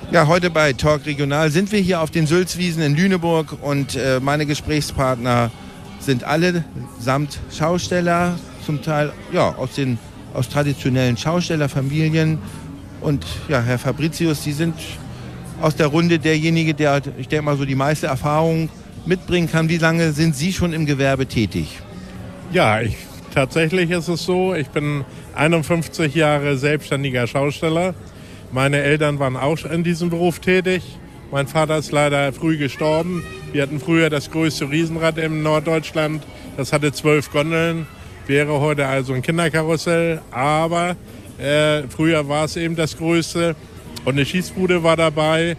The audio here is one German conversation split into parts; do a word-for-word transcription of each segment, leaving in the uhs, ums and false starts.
Ja, heute bei Talk Regional sind wir hier auf den Sülzwiesen in Lüneburg und äh, meine Gesprächspartner sind alle samt Schausteller, zum Teil ja, aus, den, aus traditionellen Schaustellerfamilien. Und ja, Herr Fabricius, Sie sind aus der Runde derjenige, der, ich denke mal, so die meiste Erfahrung mitbringen kann. Wie lange sind Sie schon im Gewerbe tätig? Ja, ich, tatsächlich ist es so, ich bin einundfünfzig Jahre selbstständiger Schausteller. Meine Eltern waren auch in diesem Beruf tätig. Mein Vater ist leider früh gestorben. Wir hatten früher das größte Riesenrad in Norddeutschland. Das hatte zwölf Gondeln, wäre heute also ein Kinderkarussell. Aber äh, früher war es eben das größte. Und eine Schießbude war dabei.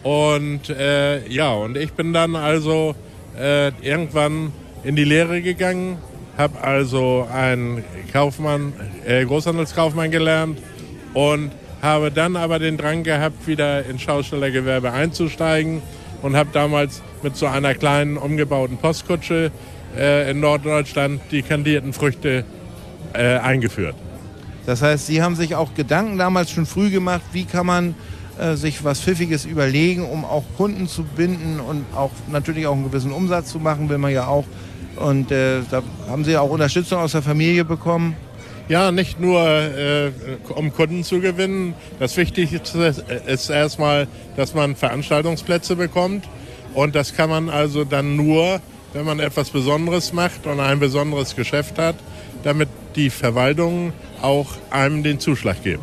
Und äh, ja, und ich bin dann also äh, irgendwann in die Lehre gegangen. Habe also einen Kaufmann, äh, Großhandelskaufmann gelernt und habe dann aber den Drang gehabt, wieder ins Schaustellergewerbe einzusteigen und habe damals mit so einer kleinen umgebauten Postkutsche äh, in Norddeutschland die kandierten Früchte äh, eingeführt. Das heißt, Sie haben sich auch Gedanken damals schon früh gemacht, wie kann man äh, sich was Pfiffiges überlegen, um auch Kunden zu binden und auch natürlich auch einen gewissen Umsatz zu machen, will man ja auch. Und äh, da haben Sie auch Unterstützung aus der Familie bekommen? Ja, nicht nur äh, um Kunden zu gewinnen. Das Wichtigste ist erstmal, dass man Veranstaltungsplätze bekommt. Und das kann man also dann nur, wenn man etwas Besonderes macht und ein besonderes Geschäft hat, damit die Verwaltungen auch einem den Zuschlag geben.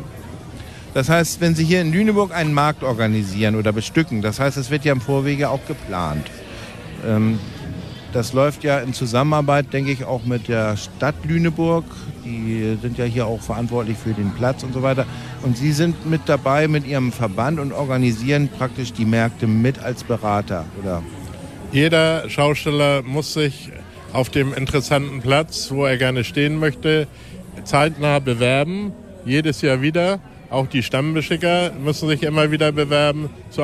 Das heißt, wenn Sie hier in Lüneburg einen Markt organisieren oder bestücken, das heißt, es wird ja im Vorwege auch geplant. Ähm, Das läuft ja in Zusammenarbeit, denke ich, auch mit der Stadt Lüneburg. Die sind ja hier auch verantwortlich für den Platz und so weiter. Und Sie sind mit dabei mit Ihrem Verband und organisieren praktisch die Märkte mit als Berater, oder? Jeder Schausteller muss sich auf dem interessanten Platz, wo er gerne stehen möchte, zeitnah bewerben. Jedes Jahr wieder. Auch die Stammbeschicker müssen sich immer wieder bewerben.